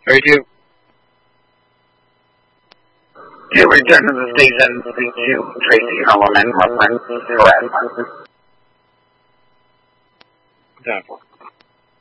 32. To return to the station, to Tracy Holloman, correct. 10-4.